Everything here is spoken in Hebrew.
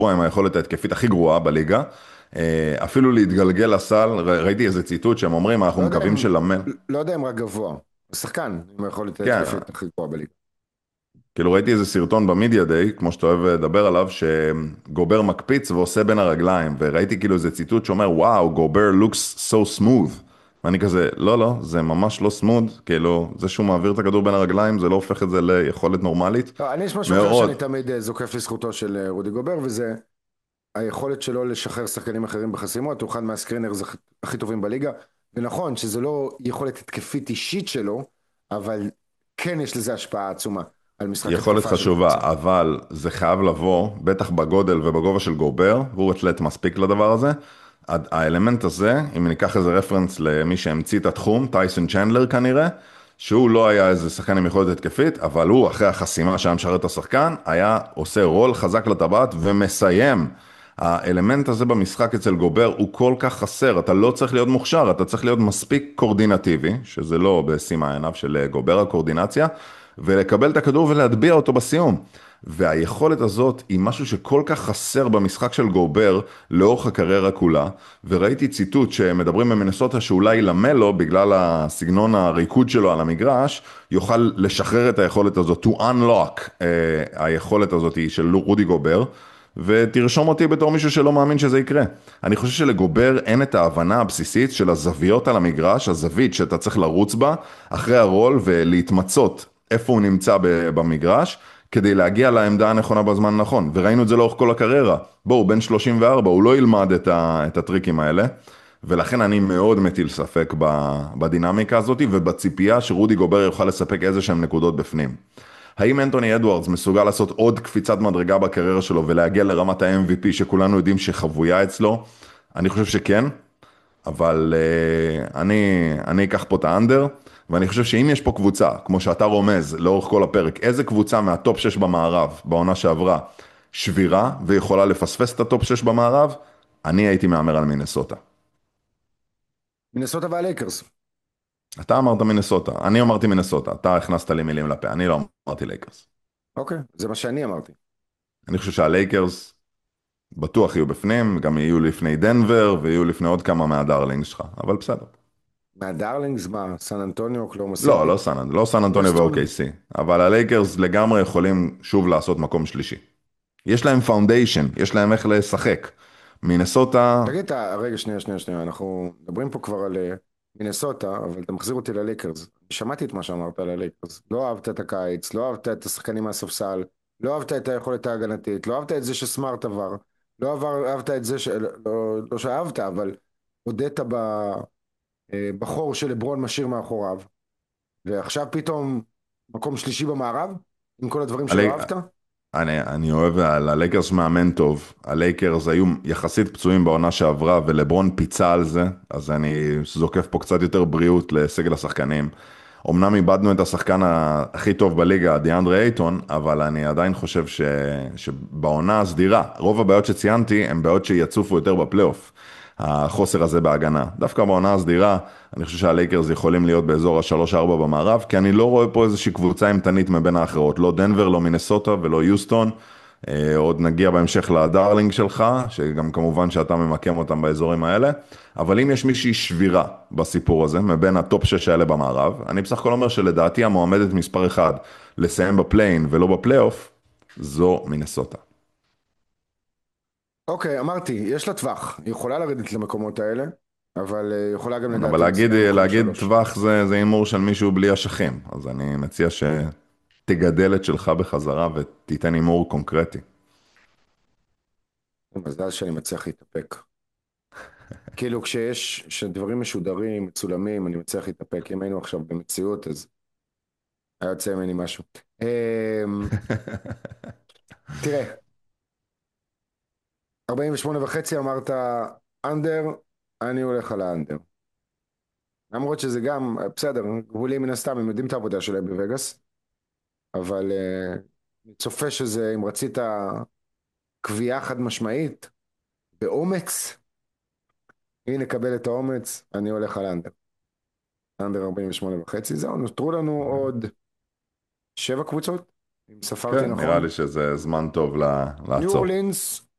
עם היכולת ההתקפית הכי גרועה בליגה. אפילו להתגלגל לסל, ראיתי איזה ציטוט שהם אומרים, אנחנו לא יודע מקווים אם, שלמל. לא יודע אם רק גבוה. הוא שחקן, עם היכולת כן, ההתקפית הכי גבוהה בליגה. כאילו ראיתי איזה סרטון במדיה דיי, כמו שאתה אוהב לדבר עליו, שגובר מקפיץ ועושה בין הרגליים, וראיתי כאילו איזה ציטוט שאומר, וואו, גובר looks so smooth. ואני כזה, לא, לא, זה ממש לא סמוד, כאילו, זה שהוא מעביר את הכדור בין הרגליים, זה לא הופך את זה ליכולת נורמלית. לא, אני יש משהו אחר שאני מאוד. תמיד זוקף לזכותו של רודי גובר, וזה היכולת שלו לשחרר שחקנים אחרים בחסימות, הוא אחד מהסקרינרס הכי טובים בליגה, ונכון שזה לא יכולת התקפית אישית שלו, אבל כן יש לזה השפעה עצומה על משחק יכולת התקפה של חשובה, קבוצה. אבל זה חייב לבוא, בטח בגודל ובגובה של גובר, והוא אתלט מספיק לדבר הזה. האלמנט הזה, אם ניקח איזה רפרנס למי שהמציא את התחום, טייסון צ'נדלר כנראה, שהוא לא היה איזה שחקן עם יכולת התקפית, אבל הוא אחרי החסימה שהיה משרת את השחקן, היה עושה רול חזק לטבעת ומסיים. האלמנט הזה במשחק אצל גובר הוא כל כך חסר, אתה לא צריך להיות מוכשר, אתה צריך להיות מספיק קורדינטיבי, שזה לא בשימה עיניו של גובר הקורדינציה, ולקבל את הכדור ולהטביע אותו בסיום. והיכולת הזאת היא משהו שכל כך חסר במשחק של גובר לאורך הקריירה כולה, וראיתי ציטוט שמדברים במנסוטה שאולי למלו, בגלל הסגנון הריקוד שלו על המגרש, יוכל לשחרר את היכולת הזאת, to unlock היכולת הזאת של רודי גובר, ותרשום אותי בתור מישהו שלא מאמין שזה יקרה. אני חושב שלגובר אין את ההבנה הבסיסית של הזוויות על המגרש, הזווית שאתה צריך לרוץ בה אחרי הרול ולהתמצות איפה הוא נמצא במגרש, כדי להגיע לעמדה הנכונה בזמן הנכון. וראינו את זה לאורך כל הקריירה. בואו, הוא בן 34, הוא לא ילמד את הטריקים האלה, ולכן אני מאוד מטיל ספק בדינמיקה הזאת, ובציפייה שרודי גובר יוכל לספק איזה שהם נקודות בפנים. האם אנטוני אדוארדס מסוגל לעשות עוד קפיצת מדרגה בקריירה שלו ולהגיע לרמת ה-MVP שכולנו יודעים שחבויה אצלו? אני חושב שכן, אבל אני אקח פה את האנדר, ואני חושב שאם יש פה קבוצה, כמו שאתה רומז לאורך כל הפרק, איזה קבוצה מהטופ 6 במערב, בעונה שעברה, שבירה ויכולה לפספס את הטופ 6 במערב, אני הייתי מהמר על מינסוטה. מינסוטה והלייקרס. אתה אמרת מינסוטה, אני אמרתי מינסוטה, אתה הכנסת לי מילים לפה, אני לא אמרתי לייקרס. אוקיי, זה מה שאני אמרתי. אני חושב שהלייקרס בטוח יהיו בפנים, גם יהיו לפני דנבר, ויהיו לפני עוד כמה מהדארלינגס שלך, אבל בסדר. מהדארלינגס, מה, סן אנטוניו, אוקלאומה לא, סיטי, לא סן אנטוניו בוסטון. ו-OKC, אבל הלייקרס לגמרי יכולים שוב לעשות מקום שלישי. יש להם פאונדיישן, יש להם איך לשחק. מינסוטה, תגיד, רגע, שנייה, אנחנו מדברים פה כבר על מינסוטה, אבל אתה מחזיר אותי ללייקרס. שמעתי את מה שאמרת על הלייקרס. לא אהבת את הקיץ, לא אהבת את השחקנים מהספסל, לא אהבת את היכולת ההגנתית, לא אהבת את זה שסמארט עבר, אהבת את זה לא שאהבת, אבל הודית בחור שלברון משאיר מאחוריו, ועכשיו פתאום מקום שלישי במערב, עם כל הדברים שלא הלי- אהבת? אני אוהב על הלייקרס מאמן טוב. הלייקרס היו יחסית פצועים בעונה שעברה, ולברון פיצה על זה, אז אני זוקף פה קצת יותר בריאות לסגל השחקנים. אמנם איבדנו את השחקן הכי טוב בליגה, דיאנדרה אייטון, אבל אני עדיין חושב שבעונה הסדירה, רוב הבעיות שציינתי הן בעיות שיצופו יותר בפלייאוף. החוסר הזה בהגנה. דווקא בעונה הסדירה, אני חושב שהלייקרס יכולים להיות באזור ה-3-4 במערב, כי אני לא רואה פה איזושהי קבוצה אימתנית מבין האחרות. לא דנבר, לא מינסוטה ולא יוסטון. עוד נגיע בהמשך לדארלינג שלך, שגם כמובן שאתה ממקם אותם באזורים האלה. אבל אם יש מישהי שבירה בסיפור הזה, מבין הטופ 6 האלה במערב, אני בסך הכל אומר שלדעתי המועמדת מספר 1 לסיים בפליין ולא בפלייאוף, זו מינסוטה. אוקיי, אמרתי, יש לה טווח, היא יכולה לרדת למקומות האלה, אבל יכולה גם כן, אבל לדעתי לסיים במקום להגיד השלוש. טווח זה הימור של מישהו בלי אשכים, אז אני מציע שתגדל את שלך בחזרה ותיתן הימור קונקרטי. מזל שאני מצליח להתאפק. כאילו כשדברים משודרים, מצולמים, אני מצליח להתאפק. אם היינו עכשיו במציאות, אז היה יוצא ממני משהו. תראה, 48.5 אמרת אנדר, אני הולך על האנדר. למרות שזה גם, בסדר, גבולים מן הסתם, הם יודעים את העבודה שלהם בווגאס, אבל אני צופה שזה, אם רצית קביעה חד משמעית, באומץ, הנה קבל את האומץ, אני הולך על אנדר. אנדר 48.5, זהו, נותרו לנו עוד 7 קבוצות, אם ספרתי כן, נראה נכון. לי שזה זמן טוב ניו לעצור. אורלינס,